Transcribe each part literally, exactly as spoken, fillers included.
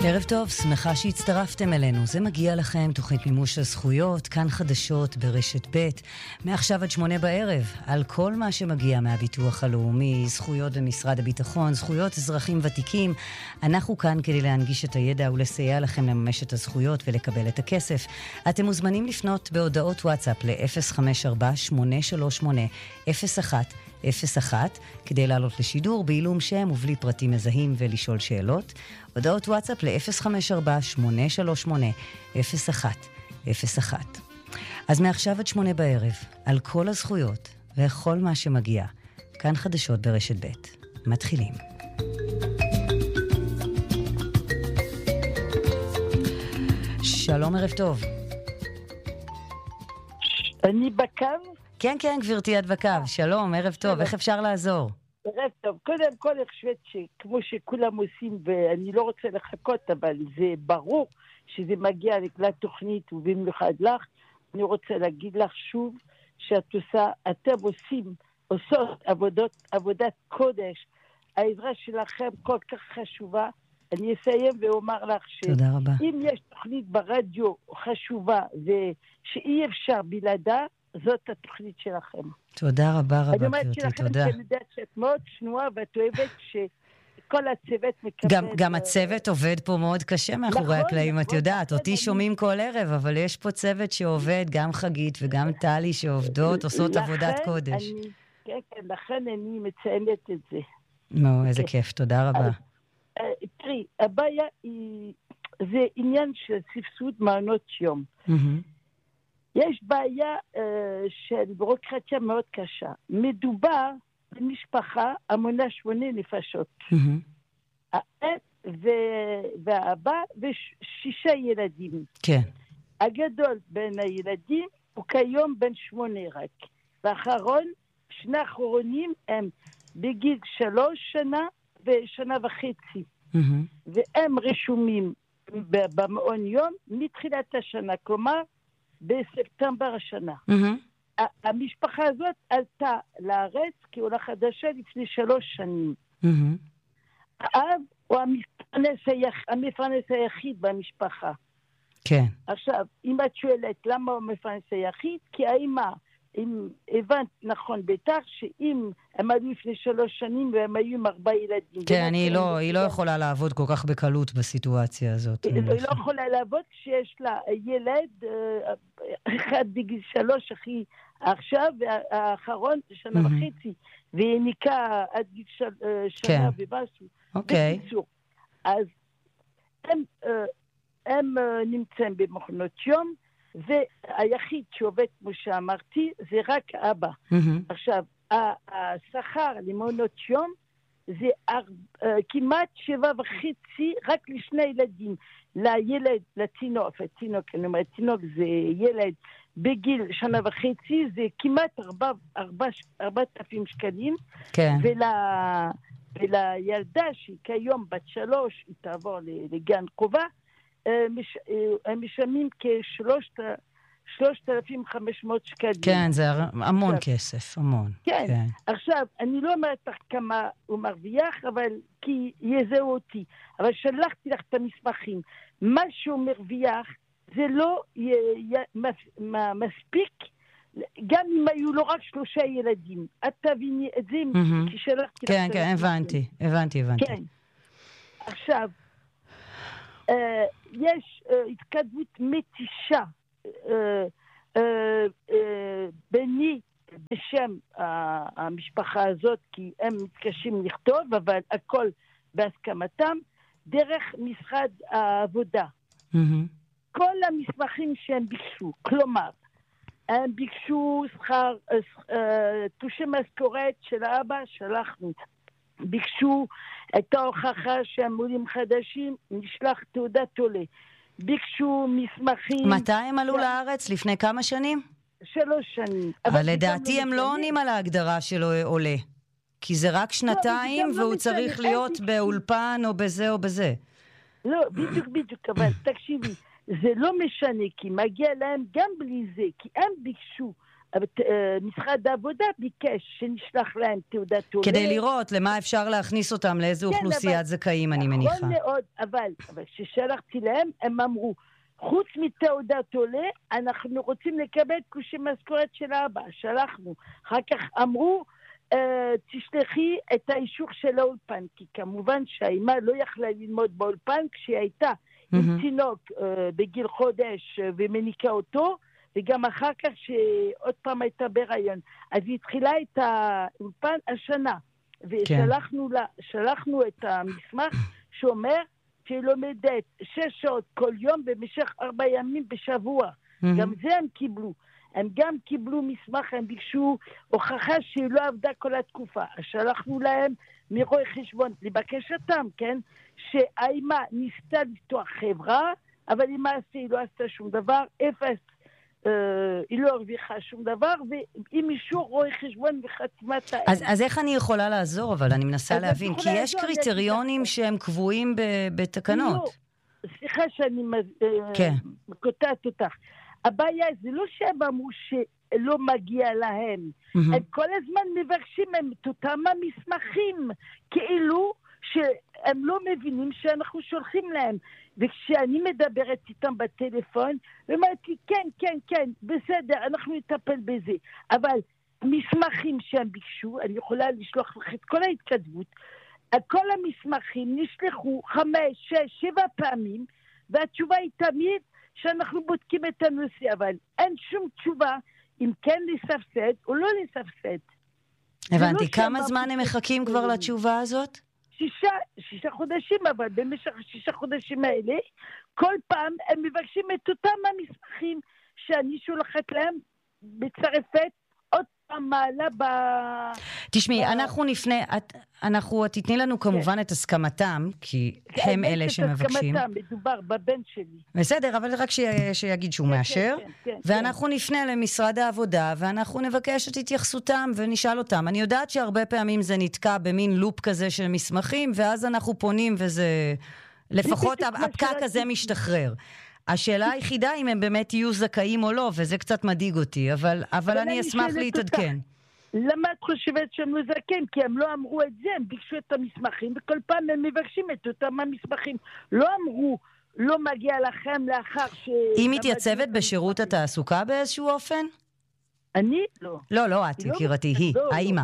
ערב טוב, שמחה שהצטרפתם אלינו. זה מגיע לכם, תוכנית מימוש הזכויות, כאן חדשות ברשת ב', מעכשיו עד שמונה בערב, על כל מה שמגיע מהביטוח הלאומי, זכויות במשרד הביטחון, זכויות אזרחים ותיקים. אנחנו כאן כדי להנגיש את הידע ולסייע לכם לממש את הזכויות ולקבל את הכסף. אתם מוזמנים לפנות בהודעות וואטסאפ ל-אפס חמש ארבע שמונה שלוש שמונה אפס אחת אפס אחת כדי לעלות לשידור בעילום שם ובלי פרטים מזהים ולשאול שאלות. הודעות וואטסאפ ל-אפס חמש ארבע שמונה שלוש שמונה אפס אחת אפס אחת. אז מעכשיו עד שמונה בערב, על כל הזכויות וכל מה שמגיע, כאן חדשות ברשת ב'. מתחילים. שלום, ערב טוב. אני בקו? כן, כן, גברתי, את בקו. שלום, ערב טוב. איך אפשר לעזור? ערב טוב. קודם כל, אני חושבת שכמו שכולם עושים, ואני לא רוצה לחכות, אבל זה ברור שזה מגיע לתוכנית, ובמיוחד לך, אני רוצה להגיד לך שוב, שאת עושה, אתם עושים, עושות עבודות, עבודת קודש. העזרה שלכם כל כך חשובה. אני אסיים ואומר לך שאם יש תוכנית ברדיו חשובה, ושאי אפשר בלעדה, זאת התוכנית שלכם. תודה רבה רבה, גברתי, תודה. אני אומרת שלכם שאני יודעת שאת מאוד שנועה, ואת אוהבת שכל הצוות מקבל... גם, גם הצוות עובד פה מאוד קשה מאחורי הקלעים, את יודעת, אותי שומעים כל ערב, אבל יש פה צוות שעובד, גם חגית וגם טלי שעובדות, עושות עבודת קודש. כן, כן, לכן אני מציינת את זה. נו, איזה כיף, תודה רבה. תראי, הבעיה היא, זה עניין של סבסוד מעונות יום. יש בעיה uh, של בירוקרטיה מאוד קשה. מדובר במשפחה המונה שמונה נפשות. Mm-hmm. ו- והאבא ושישה ילדים. כן. הגדול בין הילדים הוא כיום בן שמונה רק. והאחרון, שני האחרונים הם בגיל שלוש שנה ושנה וחצי. Mm-hmm. והם רשומים במעון יום מתחילת השנה. כלומר, בספטמבר השנה. Mm-hmm. המשפחה הזאת עלתה לארץ כעולה חדשה לפני שלוש שנים. Mm-hmm. האב הוא המפרנס, היח... המפרנס היחיד במשפחה. כן. עכשיו, אם את שואלת למה הוא המפרנס היחיד, כי האמא, אם הבנת נכון בטח, שאם הם עלו לפני שלוש שנים והם היו עם ארבעה ילדים. כן, אני לא, היא לא יכולה לעבוד כל כך בקלות בסיטואציה הזאת. היא לא יכולה לעבוד כשיש לה ילד, אחד בגיל שלוש הכי עכשיו, והאחרון שנה וחצי, והיא ניקה עד גיל שנה ובשו. אוקיי. בקיצור, אז הם נמצאים במכונות יום, והיחיד שעובד, כמו שאמרתי, זה רק אבא. Mm-hmm. עכשיו, השכר למעונות יום זה אר... כמעט שבע וחצי רק לשני ילדים. לילד, לתינוק, התינוק, אני אומרת, תינוק זה ילד בגיל שנה וחצי, זה כמעט ארבע, ארבע, ארבעת אלפים שקלים. כן. ול... ולילדה שהיא כיום בת שלוש, היא תעבור לגן חובה, הם משלמים כשלושת אלפים וחמש מאות שקלים. כן, זה המון כסף, המון. כן, עכשיו, אני לא אומרת לך כמה הוא מרוויח, אבל כי יזהו אותי. אבל שלחתי לך את המסמכים. מה שהוא מרוויח, זה לא מספיק, גם אם היו לו רק שלושה ילדים. את תביני את זה, כי שלחתי לך... כן, כן, הבנתי, הבנתי, הבנתי. כן. עכשיו, יש התקדמות מתישה בני בשם המשפחה הזאת, כי הם מתקשים לכתוב, אבל הכל בהסכמתם, דרך משרד העבודה. כל המסמכים שהם ביקשו, כלומר, הם ביקשו שכר, תושי משכורת של האבא, שלחנו. ביקשו את ההוכחה שהם עולים חדשים, נשלח תעודת עולה. ביקשו מסמכים... מתי הם עלו לארץ? לפני כמה שנים? שלוש שנים. אבל לדעתי הם לא עונים על ההגדרה שלו עולה. כי זה רק שנתיים והוא צריך להיות באולפן או בזה או בזה. לא, בדיוק בדיוק, אבל תקשיבי, זה לא משנה, כי מגיע להם גם בלי זה, כי הם ביקשו משרד העבודה ביקש שנשלח להם תעודת עולה. כדי לראות למה אפשר להכניס אותם, לאיזו כן, אוכלוסיית אבל, זכאים, אני מניחה. נכון מאוד, אבל, אבל כששלחתי להם, הם אמרו, חוץ מתעודת עולה, אנחנו רוצים לקבל תלושי משכורת של האבא. שלחנו. אחר כך אמרו, אה, תשלחי את האישור של האולפן, כי כמובן שהאימא לא יכלה ללמוד באולפן כשהיא הייתה mm-hmm. עם תינוק אה, בגיל חודש אה, ומניקה אותו, וגם אחר כך שעוד פעם הייתה בהיריון. אז היא התחילה את האולפן השנה, ושלחנו לה, שלחנו את המסמך שאומר שהיא לומדת שש שעות כל יום במשך ארבע ימים בשבוע. Mm-hmm. גם זה הם קיבלו. הם גם קיבלו מסמך, הם ביקשו הוכחה שהיא לא עבדה כל התקופה. אז שלחנו להם מרואי חשבון לבקשתם, כן? שהאימא ניסתה לפתוח חברה, אבל למעשה היא לא עשתה שום דבר, אפס. היא לא הרוויחה שום דבר, ועם אישור רואי חשבון וחתימת האם. אז, אז איך אני יכולה לעזור? אבל אני מנסה להבין, כי יש קריטריונים שהם קבועים בתקנות. לא, סליחה שאני קוטעת אותך. הבעיה זה לא שהם אמרו שלא מגיע להם. הם כל הזמן מבקשים הם את אותם המסמכים, כאילו שהם לא מבינים שאנחנו שולחים להם. וכשאני מדברת איתם בטלפון, ואמרתי, כן, כן, כן, בסדר, אנחנו נטפל בזה. אבל מסמכים שהם ביקשו, אני יכולה לשלוח לך את כל ההתכתבות, כל המסמכים נשלחו חמש, שש, שבע פעמים, והתשובה היא תמיד שאנחנו בודקים את הנושא, אבל אין שום תשובה אם כן לסבסד או לא לסבסד. הבנתי, כמה זמן הם מחכים כבר לתשובה הזאת? שישה, שישה חודשים, אבל במשך שישה חודשים האלה, כל פעם הם מבקשים את אותם המסמכים שאני שולחת להם בצרפת, עוד פעם מעלה ב... תשמעי, אנחנו נפנה, אנחנו, תתני לנו כמובן את הסכמתם, כי הם אלה שמבקשים. הסכמתם, מדובר בבן שלי. בסדר, אבל רק שיגיד שהוא מאשר, ואנחנו נפנה למשרד העבודה, ואנחנו נבקש את התייחסותם ונשאל אותם. אני יודעת שהרבה פעמים זה נתקע במין לופ כזה של מסמכים, ואז אנחנו פונים וזה, לפחות הפקק הזה משתחרר. השאלה היחידה אם הם באמת יהיו זכאים או לא, וזה קצת מדאיג אותי, אבל, אבל אני אשמח להתעדכן. למה את חושבת שהם לא זכאים? כי הם לא אמרו את זה, הם ביקשו את המסמכים, וכל פעם הם מבקשים את אותם המסמכים. לא אמרו, לא מגיע לכם לאחר ש... היא מתייצבת בשירות התעסוקה באיזשהו אופן? אני? לא. לא, לא, את יקירתי, היא, האמא.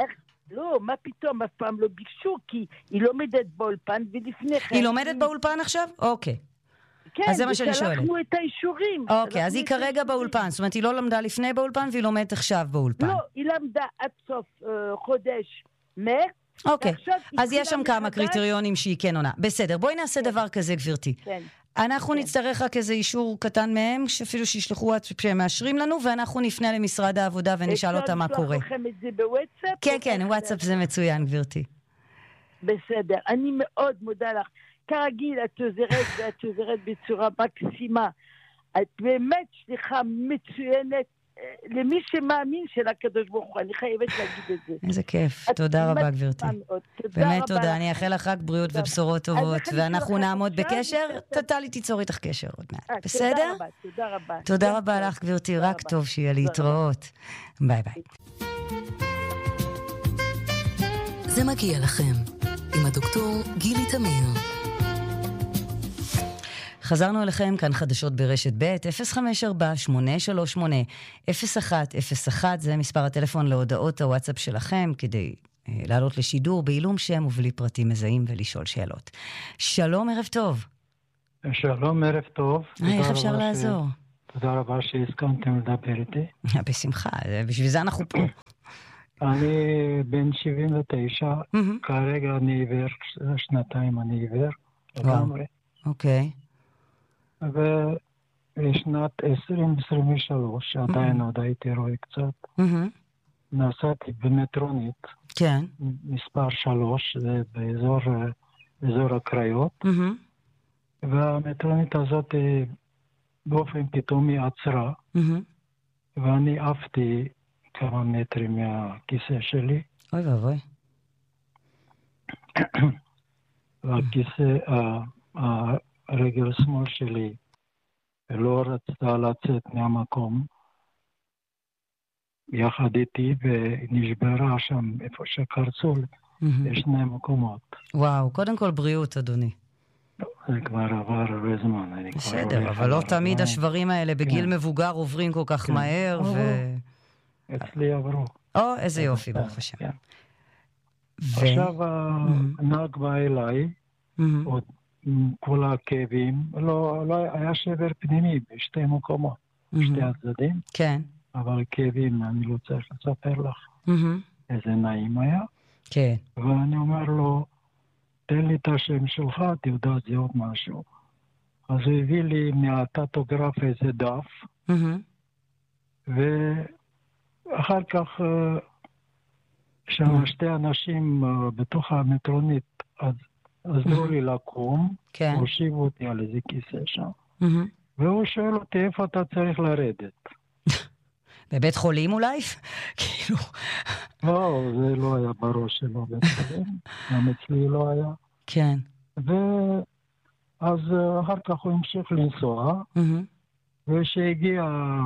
לא, מה פתאום, אף פעם לא ביקשו, כי היא לומדת באולפן, ולפני כן... היא לומדת באולפן עכשיו? אוקיי. כן, אז זה מה שאני שואלת. ושלחנו את האישורים. אוקיי, אז היא כרגע באולפן, זאת אומרת, היא לא למדה לפני באולפן, והיא לומדת עכשיו באולפן. לא, היא למדה עד סוף חודש מרץ. אוקיי, אז יש שם כמה קריטריונים שהיא כן עונה. בסדר, בואי נעשה דבר כזה, גברתי. כן. אנחנו נצטרך רק איזה אישור קטן מהם, שאפילו שישלחו שהם מאשרים לנו, ואנחנו נפנה למשרד העבודה ונשאל אותה מה קורה. אפשר לשלוח לכם את זה בוואטסאפ? כן, כן, וואטסאפ זה מצוין, גברתי. בסדר, אני מאוד מודה לך. כרגיל, את עוזרת ואת עוזרת בצורה מקסימה. את באמת שליחה מצוינת למי שמאמין של הקדוש ברוך הוא. אני חייבת להגיד את זה. איזה כיף. תודה רבה, גברתי. באמת תודה. אני אאחל לך רק בריאות ובשורות טובות, ואנחנו נעמוד בקשר. טלי תיצור איתך קשר עוד מעט. בסדר? תודה רבה, תודה רבה. תודה רבה לך, גברתי. רק טוב שיהיה להתראות. ביי ביי. זה מגיע לכם. עם הדוקטור גילי תמיר. חזרנו אליכם, כאן חדשות ברשת ב' אפס חמש ארבע שמונה שלוש שמונה אפס אחת אפס אחת, זה מספר הטלפון להודעות הוואטסאפ שלכם, כדי אה, לעלות לשידור בעילום שם ובלי פרטים מזהים ולשאול שאלות. שלום, ערב טוב. שלום, ערב טוב. אה, איך אפשר לעזור? ש... תודה רבה שהסכמתם לדבר איתי. בשמחה, בשביל זה אנחנו פה. אני בן שבעים ותשע, כרגע אני עיוור, שנתיים אני עיוור, לגמרי. אוקיי. ובשנת עשרים עשרים ושלוש, שעדיין עוד הייתי רואה קצת, נסעתי במטרונית, כן. מספר שלוש, זה באזור, באזור הקריות, והמטרונית הזאת באופן פתאומי עצרה, ואני עפתי כמה מטרים מהכיסא שלי. אוי ואבוי. והכיסא, הרגל שמאל שלי לא רצתה לצאת מהמקום, יחד איתי, ונשברה שם איפה שקרצו, בשני מקומות. וואו, קודם כל בריאות, אדוני. זה כבר עבר הרבה זמן. בסדר, אבל לא תמיד השברים האלה בגיל מבוגר עוברים כל כך מהר, ו... אצלי עברו. או, איזה יופי, ברוך השם. עכשיו הנהג בא אליי, עוד כל הכאבים, לא היה שבר פנימי בשתי מקומות, בשתי הצדדים. כן. אבל כאבים, אני לא צריך לספר לך איזה נעים היה. כן. ואני אומר לו, תן לי את השם שלך, תעודת זהות משהו. אז הוא הביא לי מהטטוגרף איזה דף, ואחר כך שם שתי אנשים בתוך המטרונית עזרו לי לקום, הושיבו אותי על איזה כיסא שם, והוא שואל אותי איפה אתה צריך לרדת. בבית חולים אולי? כאילו... לא, זה לא היה בראש שלו בית חולים, גם אצלי לא היה. כן. ואז אחר כך הוא המשיך לנסוע, וכשהגיע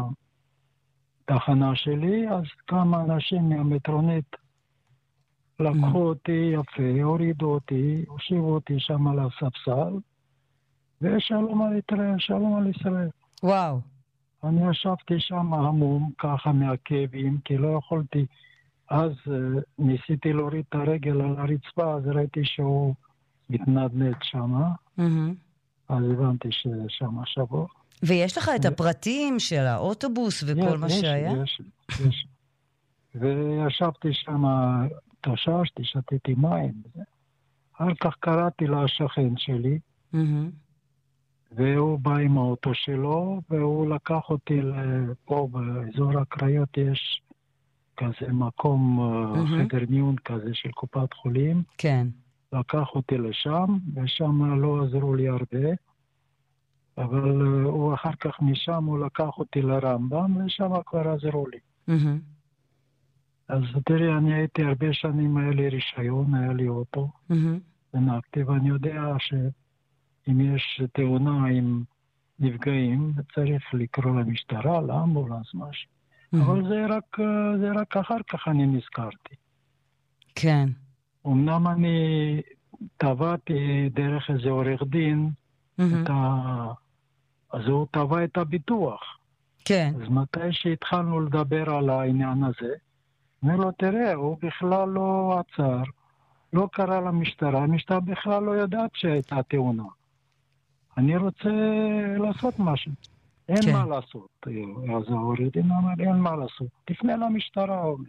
התחנה שלי, אז כמה אנשים מהמטרונית לקחו אותי יפה, הורידו אותי, הושיבו אותי שם על הספסל, ושלום על ישראל, שלום על ישראל. וואו. אני ישבתי שם המום, ככה מהכאבים, כי לא יכולתי. אז ניסיתי להוריד את הרגל על הרצפה, אז ראיתי שהוא מתנדנד שם. אז הבנתי ששם שבור. ויש לך את הפרטים של האוטובוס וכל מה שהיה? יש, יש. וישבתי שם, תששתי, שתיתי מים. אחר כך קראתי לשכן שלי, והוא בא עם האוטו שלו, והוא לקח אותי לפה באזור הקריות, יש כזה מקום, חדר מיון כזה של קופת חולים. כן. לקח אותי לשם, ושם לא עזרו לי הרבה, אבל הוא אחר כך משם הוא לקח אותי לרמב"ם, ושם כבר עזרו לי. אז תראי, אני הייתי הרבה שנים, היה לי רישיון, היה לי אוטו, ונהגתי, ואני יודע ש... אם יש תאונה עם נפגעים, צריך לקרוא למשטרה, לאמבולנס, משהו. אבל זה רק, זה רק אחר כך אני נזכרתי. כן. אמנם אני טבעתי דרך איזה עורך דין, את ה... אז הוא טבע את הביטוח. כן. אז מתי שהתחלנו לדבר על העניין הזה, אומר לו, תראה, הוא בכלל לא עצר, לא קרא למשטרה, המשטרה בכלל לא יודעת שהייתה תאונה. אני רוצה לעשות משהו. אין כן. מה לעשות. אז העורך-דין אמר, אין מה לעשות. תפנה למשטרה, אומר.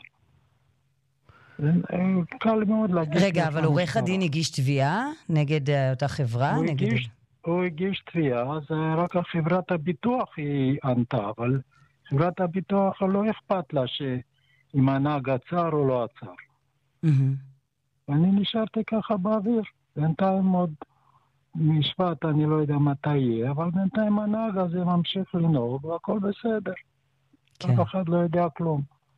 קל מאוד להגיד... רגע, אבל עורך הדין הגיש תביעה נגד אותה חברה? הוא, נגד... הגיש, הוא הגיש תביעה, אז רק חברת הביטוח היא ענתה, אבל חברת הביטוח לא אכפת לה שאם הנהג עצר או לא עצר. Mm-hmm. ואני נשארתי ככה באוויר. בינתיים עוד... משפט, אני לא יודע מתי יהיה, אבל בינתיים הנהג הזה ממשיך לנהוג, והכל בסדר. אף אחד לא יודע כלום.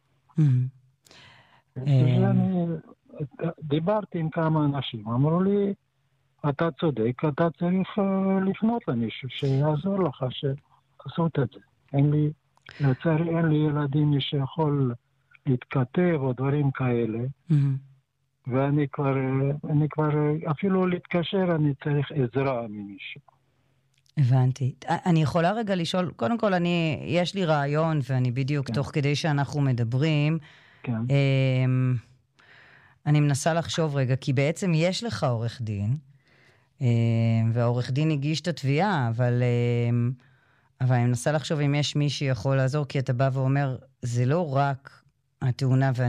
דיברתי עם כמה אנשים, אמרו לי, אתה צודק, אתה צריך לפנות למישהו שיעזור לך, שעשות את זה. אין לי, לצערי אין לי ילדים שיכול להתכתב או דברים כאלה. ואני כבר, אני כבר, אפילו להתקשר, אני צריך עזרה ממישהו. הבנתי. אני יכולה רגע לשאול, קודם כל, אני, יש לי רעיון, ואני בדיוק, כן. תוך כדי שאנחנו מדברים, כן. אני מנסה לחשוב רגע, כי בעצם יש לך עורך דין, והעורך דין הגיש את התביעה, אבל, אבל אני מנסה לחשוב אם יש מי שיכול לעזור, כי אתה בא ואומר, זה לא רק התאונה